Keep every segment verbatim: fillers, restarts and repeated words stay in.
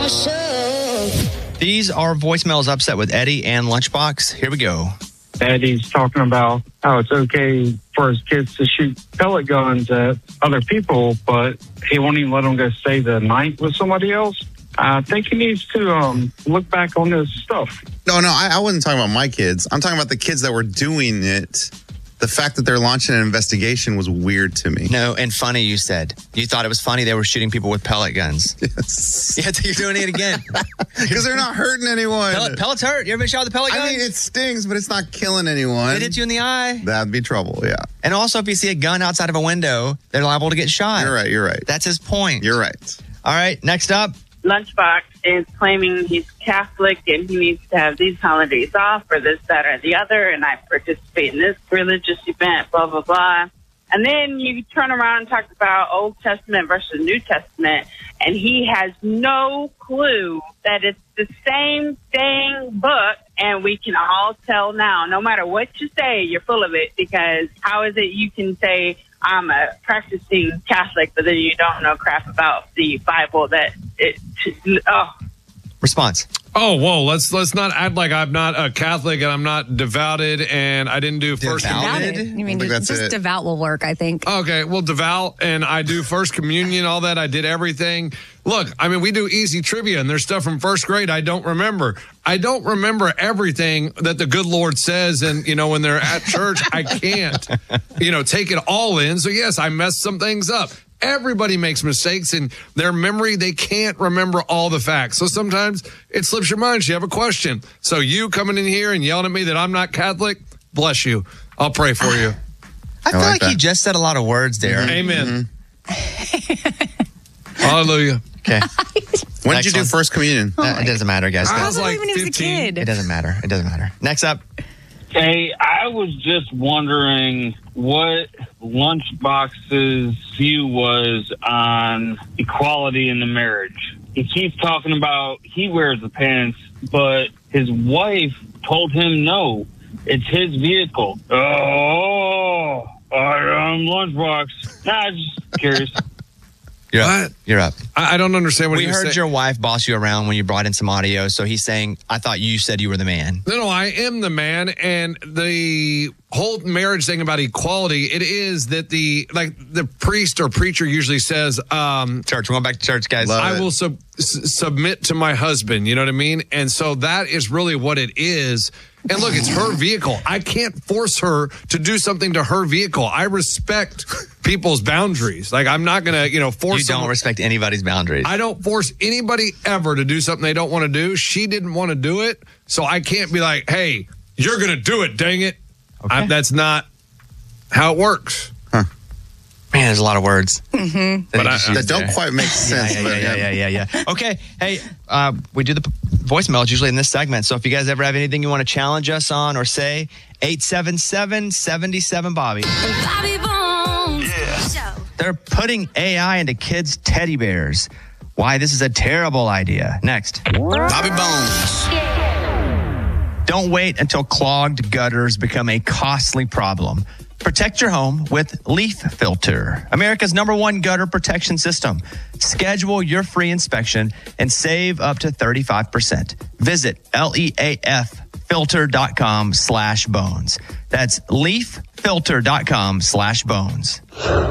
These are voicemails upset with Eddie and Lunchbox. Here we go. Eddie's talking about how it's okay for his kids to shoot pellet guns at other people, but he won't even let them go stay the night with somebody else. I think he needs to um, look back on this stuff. No, no, I, I wasn't talking about my kids. I'm talking about the kids that were doing it. The fact that they're launching an investigation was weird to me. No, and funny, you said. You thought it was funny they were shooting people with pellet guns. Yes. Yeah, you're doing it again. Because they're not hurting anyone. Pellet, pellets hurt. You ever been shot with a pellet gun? I mean, it stings, but it's not killing anyone. It hits you in the eye. That'd be trouble, yeah. And also, if you see a gun outside of a window, they're liable to get shot. You're right, you're right. That's his point. You're right. All right, next up. Lunchbox is claiming he's Catholic and he needs to have these holidays off or this, that, or the other, and I participate in this religious event, blah, blah, blah. And then you turn around and talk about Old Testament versus New Testament, and he has no clue that it's the same dang book, and we can all tell now, no matter what you say, you're full of it, because how is it you can say, I'm a practicing Catholic, but then you don't know crap about the Bible that it, oh. Response. Oh, whoa, let's let's not act like I'm not a Catholic and I'm not devoted and I didn't do first Devoted? communion. You mean think just, that's just it. devout will work, I think. Okay, well, devout and I do first communion, all that. I did everything. Look, I mean, we do easy trivia and there's stuff from first grade I don't remember. I don't remember everything that the good Lord says. And, you know, when they're at church, I can't, you know, take it all in. So, yes, I messed some things up. Everybody makes mistakes in their memory. They can't remember all the facts. So sometimes it slips your mind. You have a question. So you coming in here and yelling at me that I'm not Catholic, bless you. I'll pray for you. I feel like like, he that. just said a lot of words there. Amen. Hallelujah. Okay. When Next did you do one. first communion? Uh, it doesn't matter, guys. I was Probably like when he was a fifteen. kid. It doesn't matter. It doesn't matter. Next up. Hey, I was just wondering what Lunchbox's view was on equality in the marriage. He keeps talking about he wears the pants, but his wife told him no. It's his vehicle. Oh, I'm Lunchbox. Nah, just curious. You're What? up. You're up. I, I don't understand what We you're heard saying. your wife boss you around when you brought in some audio. So he's saying, I thought you said you were the man. No, no, I am the man. And the whole marriage thing about equality, it is that the, like the priest or preacher usually says, um, Church. We're going back to church, guys. Love I it. will sub- s- submit to my husband. You know what I mean? And so that is really what it is. And look, it's her vehicle. I can't force her to do something to her vehicle. I respect people's boundaries. Like, I'm not going to, you know, force You don't someone- respect anybody's boundaries. I don't force anybody ever to do something they don't want to do. She didn't want to do it. So I can't be like, hey, you're going to do it, dang it. Okay. I, that's not how it works. Man, there's a lot of words. Mm-hmm. But I- That don't quite make Yeah, sense. yeah, but yeah, yeah, yeah, yeah, yeah. Okay. Hey, uh, we do the p- voicemails usually in this segment. So if you guys ever have anything you want to challenge us on or say, eight seven seven, seven seven, Bobby. Bobby Bones. Yeah. They're putting A I into kids' teddy bears. Why this is a terrible idea. Next. Bobby Bones. Don't wait until clogged gutters become a costly problem. Protect your home with Leaf Filter, America's number one gutter protection system. Schedule your free inspection and save up to thirty-five percent. Visit leaffilter.com slash bones. That's leaffilter.com slash bones.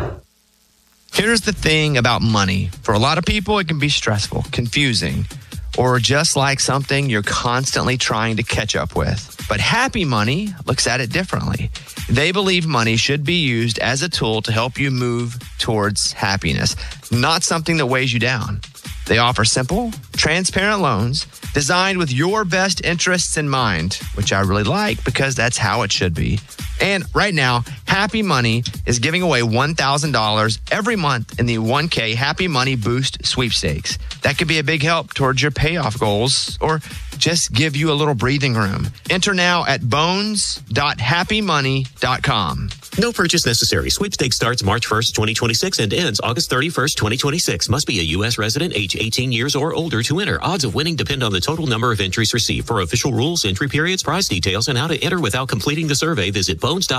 Here's the thing about money. For a lot of people, it can be stressful, confusing, or just like something you're constantly trying to catch up with. But Happy Money looks at it differently. They believe money should be used as a tool to help you move towards happiness, not something that weighs you down. They offer simple, transparent loans designed with your best interests in mind, which I really like because that's how it should be. And right now, Happy Money is giving away one thousand dollars every month in the one K Happy Money Boost sweepstakes. That could be a big help towards your payoff goals or just give you a little breathing room. Enter now at bones dot happy money dot com. No purchase necessary. Sweepstakes starts March first, twenty twenty-six and ends August thirty-first, twenty twenty-six. Must be a U S resident, age eighteen years or older to enter. Odds of winning depend on the total number of entries received. For official rules, entry periods, prize details, and how to enter without completing the survey, visit bones dot